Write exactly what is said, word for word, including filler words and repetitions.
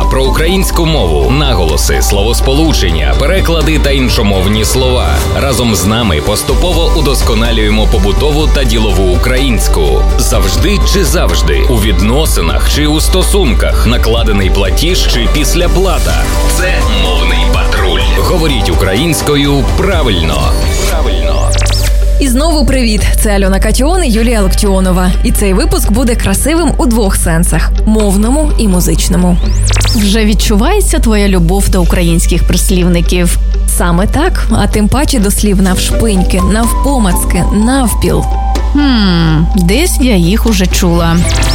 про українську мову, наголоси, словосполучення, переклади та іншомовні слова. Разом з нами поступово удосконалюємо побутову та ділову українську. Завжди чи завжди, у відносинах чи у стосунках, накладений платіж чи післяплата. Це «Мовний патруль». Говоріть українською правильно. Правильно. І знову привіт! Це Альона Катьон і Юлія Локтіонова. І цей випуск буде красивим у двох сенсах – мовному і музичному. Вже відчувається твоя любов до українських прислівників? Саме так, а тим паче до слів навшпиньки, навпомацки, навпіл. Хм, десь я їх уже чула.